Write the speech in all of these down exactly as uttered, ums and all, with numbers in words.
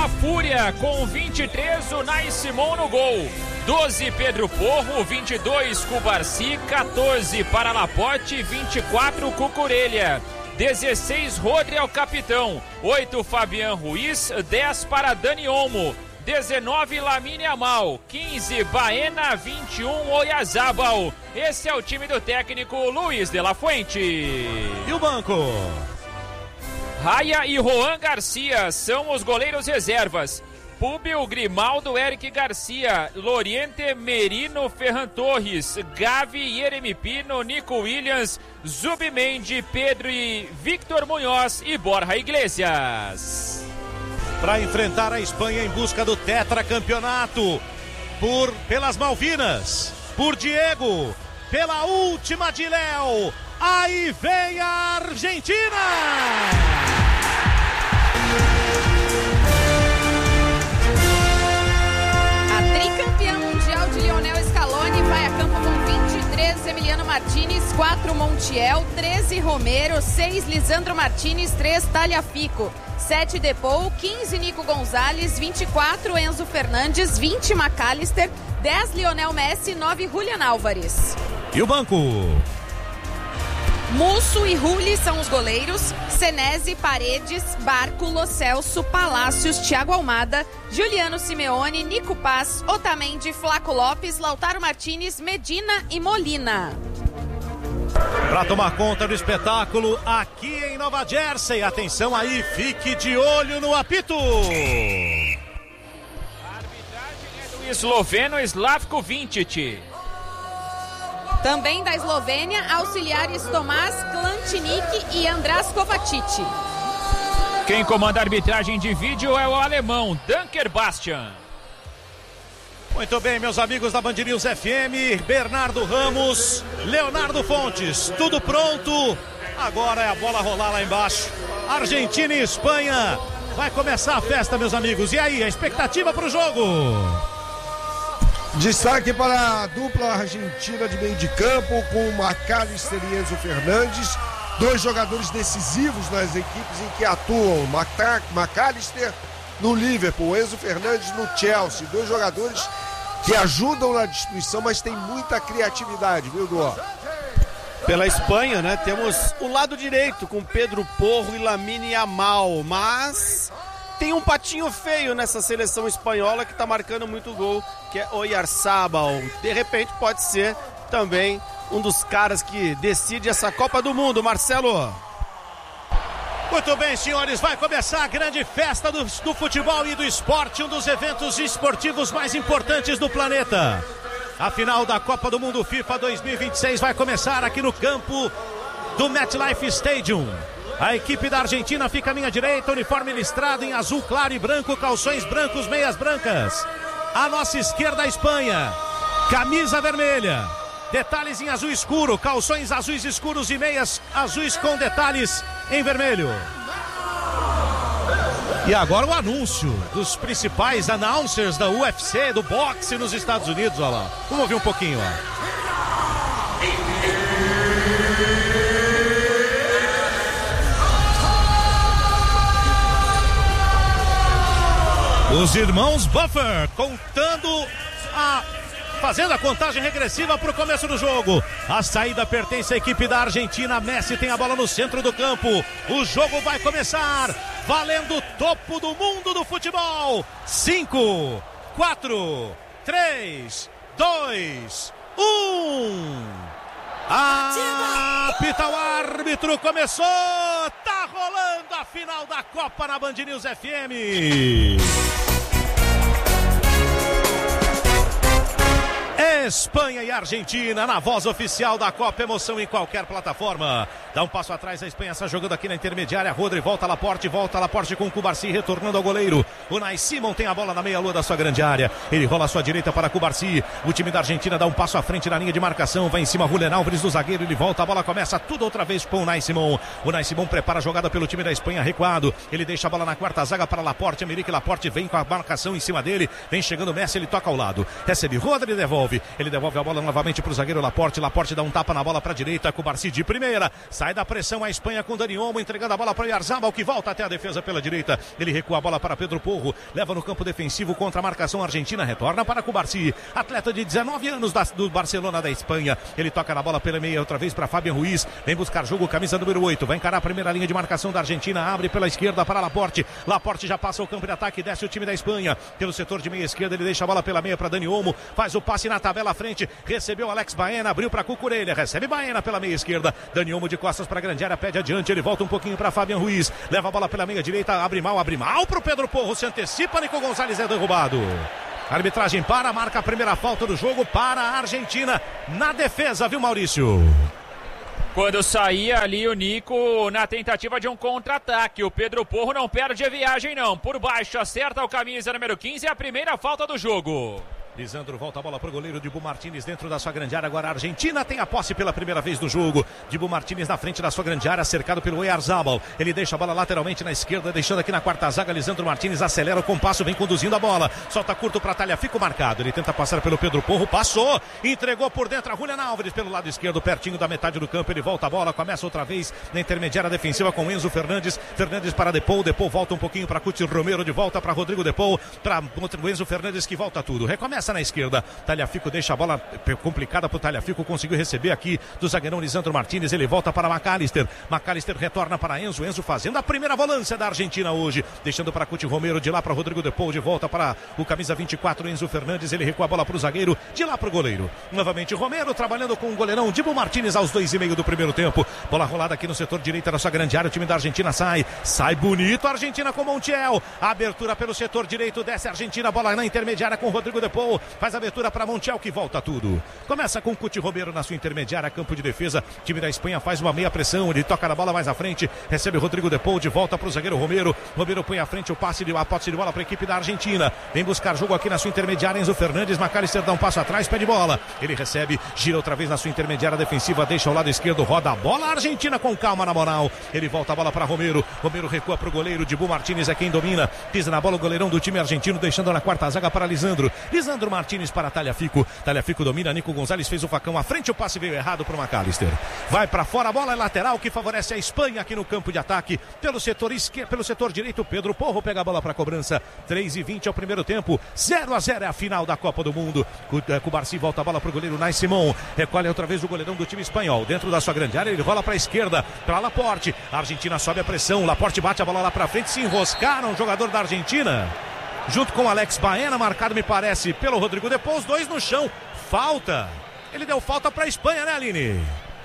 A Fúria com vinte e três, o Nai Simon no gol. doze, Pedro Porro, vinte e dois, Cubarci, quatorze para Laporte, vinte e quatro, Cucurelha. dezesseis, Rodri é o capitão. oito, Fabian Ruiz, dez para Dani Olmo. dezenove, Lamine Amal. quinze, Baena, vinte e um, Oyarzabal. Esse é o time do técnico Luiz de la Fuente. E o banco? Raya e Juan Garcia são os goleiros reservas. Públio, Grimaldo, Eric Garcia, Loriente, Merino, Ferran Torres, Gavi, Yeremi Pino, Nico Williams, Zubimendi, Pedro e Victor Munhoz e Borja Iglesias. Para enfrentar a Espanha em busca do tetracampeonato, por pelas Malvinas, por Diego, pela última de Léo, aí vem a Argentina! Tricampeão mundial de Lionel Scaloni vai a campo com vinte e três, Emiliano Martinez, quatro, Montiel, treze, Romero, seis, Lisandro Martinez, três, Tagliafico, sete, Depou, quinze, Nico Gonzalez, vinte e quatro, Enzo Fernandes, vinte, McAllister, dez, Lionel Messi, nove, Julian Álvares. E o banco? Musso e Rulli são os goleiros, Senesi, Paredes, Barco, Lo Celso, Palácios, Thiago Almada, Juliano Simeone, Nico Paz, Otamendi, Flaco Lopes, Lautaro Martinez, Medina e Molina. Para tomar conta do espetáculo aqui em Nova Jersey, atenção aí, fique de olho no apito. A arbitragem é do esloveno Slavko Vincic. Também da Eslovênia, auxiliares Tomás Klantinic e András Kovacic. Quem comanda a arbitragem de vídeo é o alemão Dunker Bastian. Muito bem, meus amigos da Band News F M, Bernardo Ramos, Leonardo Fontes, tudo pronto. Agora é a bola rolar lá embaixo. Argentina e Espanha. Vai começar a festa, meus amigos. E aí, a expectativa para o jogo? Destaque para a dupla argentina de meio de campo com McAllister e Enzo Fernandes, dois jogadores decisivos nas equipes em que atuam. McAllister no Liverpool, Enzo Fernandes no Chelsea, dois jogadores que ajudam na destruição, mas tem muita criatividade, viu, Duó? Pela Espanha, né, temos o lado direito com Pedro Porro e Lamine Yamal, mas tem um patinho feio nessa seleção espanhola que está marcando muito gol, que é Oyarzabal. De repente pode ser também um dos caras que decide essa Copa do Mundo, Marcelo. Muito bem, senhores, vai começar a grande festa do, do futebol e do esporte, um dos eventos esportivos mais importantes do planeta. A final da Copa do Mundo FIFA dois mil e vinte e seis vai começar aqui no campo do MetLife Stadium. A equipe da Argentina fica à minha direita, uniforme listrado em azul claro e branco, calções brancos, meias brancas. À nossa esquerda, a Espanha, camisa vermelha, detalhes em azul escuro, calções azuis escuros e meias azuis com detalhes em vermelho. E agora o anúncio dos principais announcers da U F C, do boxe nos Estados Unidos, olha lá. Vamos ouvir um pouquinho, ó. Os irmãos Buffer contando a... fazendo a contagem regressiva para o começo do jogo. A saída pertence à equipe da Argentina. Messi tem a bola no centro do campo. O jogo vai começar, valendo o topo do mundo do futebol. Cinco, quatro, três, dois, um. Apita o árbitro, começou. Tá rolando a final da Copa na Band News F M. Espanha e Argentina na voz oficial da Copa, emoção em qualquer plataforma. Dá um passo atrás, a Espanha está jogando aqui na intermediária. Rodri volta a Laporte, volta a Laporte com o Cubarci retornando ao goleiro. O Nai Simon tem a bola na meia-lua da sua grande área. Ele rola à sua direita para Cubarci. O time da Argentina dá um passo à frente na linha de marcação. Vai em cima Julian Álvares do zagueiro. Ele volta, a bola começa tudo outra vez com o Nai Simon. O Nai Simon prepara a jogada pelo time da Espanha recuado. Ele deixa a bola na quarta zaga para Laporte. América Laporte vem com a marcação em cima dele. Vem chegando o Messi, ele toca ao lado. Recebe Rodri e devolve. Ele devolve a bola novamente pro zagueiro Laporte. Laporte dá um tapa na bola pra direita. Cubarsí de primeira. Sai da pressão a Espanha com Dani Olmo, entregando a bola para Oyarzabal, que volta até a defesa pela direita. Ele recua a bola para Pedro Porro. Leva no campo defensivo contra a marcação argentina. Retorna para Cubarsí. Atleta de dezenove anos da, do Barcelona da Espanha. Ele toca na bola pela meia outra vez para Fabian Ruiz. Vem buscar jogo, camisa número oito. Vai encarar a primeira linha de marcação da Argentina. Abre pela esquerda para Laporte. Laporte já passa o campo de ataque. Desce o time da Espanha. Pelo setor de meia esquerda, ele deixa a bola pela meia para Dani Olmo. Faz o passe na tabela à frente. Recebeu Alex Baena. Abriu para Cucurella. Recebe Baena pela meia esquerda. Dani Olmo de costas para a grande área. Pede adiante. Ele volta um pouquinho para Fabian Ruiz. Leva a bola pela meia direita. Abre mal, abre mal para o Pedro Porro. Se antecipa. Nico Gonzalez é derrubado. A arbitragem para, marca a primeira falta do jogo para a Argentina na defesa, viu, Maurício? Quando saía ali o Nico na tentativa de um contra-ataque, o Pedro Porro não perde a viagem não, por baixo acerta o camisa número quinze, é a primeira falta do jogo. Lisandro volta a bola para o goleiro Dibu Martínez dentro da sua grande área. Agora a Argentina tem a posse pela primeira vez do jogo. Dibu Martínez na frente da sua grande área, cercado pelo Oyarzabal. Ele deixa a bola lateralmente na esquerda, deixando aqui na quarta zaga. Lisandro Martínez acelera o compasso, vem conduzindo a bola. Solta curto para Tagliafico, marcado. Ele tenta passar pelo Pedro Porro, passou, entregou por dentro a Julián Álvares pelo lado esquerdo, pertinho da metade do campo. Ele volta a bola, começa outra vez na intermediária defensiva com Enzo Fernandes. Fernandes para Depou, Depou volta um pouquinho para Cuti Romero, de volta para Rodrigo Depou, para o Enzo Fernandes que volta tudo. Recomeça na esquerda. Tagliafico deixa a bola complicada para o Tagliafico, conseguiu receber aqui do zagueirão Lisandro Martínez. Ele volta para McAllister. McAllister retorna para Enzo. Enzo fazendo a primeira volância da Argentina hoje, deixando para Cuti Romero, de lá para Rodrigo Depou, de volta para o camisa vinte e quatro, Enzo Fernandes. Ele recua a bola para o zagueiro, de lá para o goleiro. Novamente Romero trabalhando com o goleirão Dibu Martínez aos dois e meio do primeiro tempo. Bola rolada aqui no setor direito da sua grande área. O time da Argentina sai, sai bonito a Argentina com Montiel. Abertura pelo setor direito, desce a Argentina, bola na intermediária com Rodrigo Depou. Faz abertura para Montiel, que volta tudo. Começa com Cuti Romero na sua intermediária, campo de defesa. O time da Espanha faz uma meia pressão. Ele toca na bola mais à frente. Recebe Rodrigo Depou, de volta para o zagueiro Romero. Romero põe à frente o passe de, a posse de bola para a equipe da Argentina. Vem buscar jogo aqui na sua intermediária. Enzo Fernandes. McAllister dá um passo atrás, pede bola. Ele recebe, gira outra vez na sua intermediária defensiva. Deixa ao lado esquerdo, roda a bola. A Argentina com calma na moral. Ele volta a bola para Romero. Romero recua para o goleiro. Dibu Martínez é quem domina. Pisa na bola o goleirão do time argentino, deixando na quarta zaga para Lisandro. Lisandro Martínez para Tagliafico. Tagliafico domina, Nico Gonzalez fez o facão à frente, o passe veio errado para o McAllister. Vai para fora, a bola é lateral que favorece a Espanha aqui no campo de ataque. Pelo setor esquerdo, pelo setor direito, Pedro Porro pega a bola para a cobrança. três e vinte é o primeiro tempo, zero a zero é a final da Copa do Mundo. Cubarsí volta a bola para o goleiro Nai Simon. Recolhe outra vez o goleirão do time espanhol. Dentro da sua grande área, ele rola para a esquerda, para Laporte. A Argentina sobe a pressão, Laporte bate a bola lá para frente, se enroscaram o jogador da Argentina. Junto com Alex Baena, marcado me parece pelo Rodrigo Depou, os dois no chão. Falta. Ele deu falta para a Espanha, né, Aline?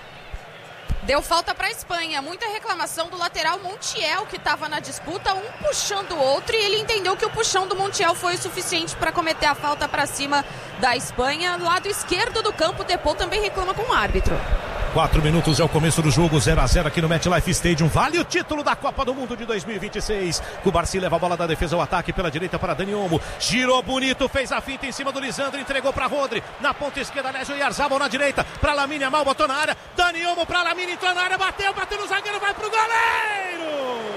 Deu falta para a Espanha. Muita reclamação do lateral Montiel, que estava na disputa, um puxando o outro, e ele entendeu que o puxão do Montiel foi o suficiente para cometer a falta para cima da Espanha. Lado esquerdo do campo, Depou também reclama com o árbitro. Quatro minutos é o começo do jogo, zero a zero aqui no MetLife Stadium. Vale o título da Copa do Mundo de dois mil e vinte e seis. Cubarsí leva a bola da defesa ao ataque pela direita para Dani Olmo. Girou bonito, fez a finta em cima do Lisandro, entregou para Rodri. Na ponta esquerda, Alessio Oyarzabal na direita. Para Lamine Yamal, botou na área. Dani Olmo para Lamine, entrou na área, bateu, bateu no zagueiro, vai pro goleiro!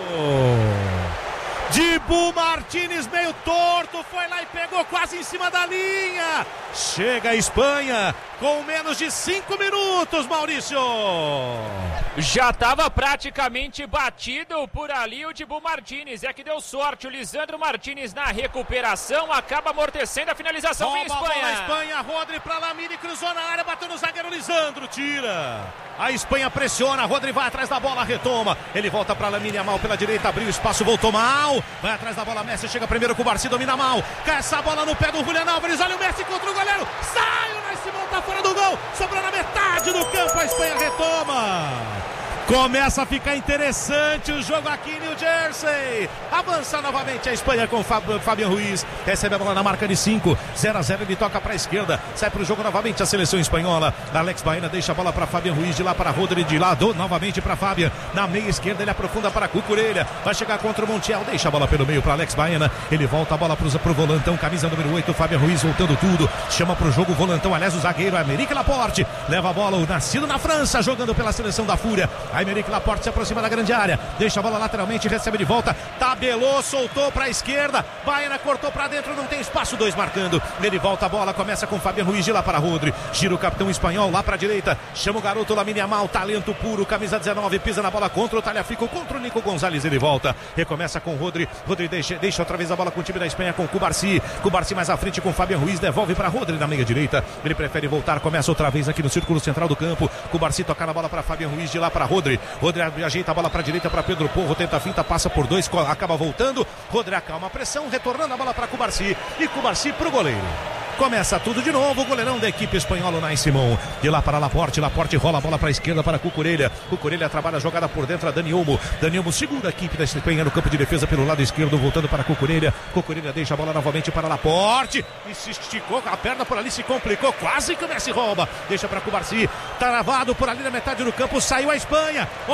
Dibu Martínez meio torto, foi lá e pegou quase em cima da linha. Chega a Espanha com menos de cinco minutos, Maurício. Já estava praticamente batido por ali o Dibu Martínez. É que deu sorte, o Lisandro Martínez na recuperação acaba amortecendo a finalização. Vem Espanha. Bola, Espanha, Rodri para Lamine, cruzou na área, bateu no zagueiro Lisandro, tira. A Espanha pressiona, Rodri vai atrás da bola, retoma. Ele volta para Lamine Yamal pela direita, abriu espaço, voltou mal. Vai atrás da bola, Messi chega primeiro com o Cubarsí, domina mal. Cai essa bola no pé do Julián Álvares, olha o Messi contra o goleiro. Sai, o Nascimento tá fora do gol. Sobrou na metade do campo, a Espanha retoma. Começa a ficar interessante o jogo aqui em New Jersey. Avança novamente a Espanha com Fabian Ruiz. Recebe a bola na marca de cinco. zero a zero, ele toca para a esquerda. Sai para o jogo novamente a seleção espanhola. Alex Baena deixa a bola para Fabian Ruiz. De lá para Rodri, de lá do, novamente para Fabian. Na meia esquerda ele aprofunda para Cucurella. Vai chegar contra o Montiel. Deixa a bola pelo meio para Alex Baena. Ele volta a bola para o volantão. Camisa número oito, Fabian Ruiz voltando tudo. Chama para o jogo o volantão. Aliás, o zagueiro Aymeric Laporte. Leva a bola, o nascido na França, jogando pela seleção da Fúria. A Aymeric Laporte se aproxima da grande área, deixa a bola lateralmente, recebe de volta, tabelou, soltou pra esquerda, Baena cortou pra dentro, não tem espaço, dois marcando, ele volta a bola, começa com Fabian Ruiz de lá para Rodri, gira o capitão espanhol lá pra direita, chama o garoto Lamine Yamal, talento puro, camisa dezenove, pisa na bola contra o Tagliafico, contra o Nico Gonzalez, ele volta, recomeça com Rodri, Rodri deixa, deixa outra vez a bola com o time da Espanha, com Cubarsí, Cubarsí mais à frente com Fabian Ruiz, devolve para Rodri na meia direita, ele prefere voltar, começa outra vez aqui no círculo central do campo, Cubarsí toca na bola para Fabian Ruiz, de lá para Rodri, Rodri ajeita a bola para a direita para Pedro Porro, tenta a finta, passa por dois, acaba voltando, Rodri acalma a pressão, retornando a bola para Cubarsí, e Cubarsí pro goleiro. Começa tudo de novo, o goleirão da equipe espanhola, Unai Simón. De lá para Laporte, Laporte rola a bola para a esquerda para Cucurella. Cucurella trabalha a jogada por dentro a Dani Olmo. Dani Olmo segura a equipe da Espanha no campo de defesa pelo lado esquerdo, voltando para Cucurella. Cucurella deixa a bola novamente para Laporte. E se esticou a perna por ali, se complicou, quase que o Messi rouba. Deixa para Cubarsí, travado por ali na metade do campo, saiu a Espanha.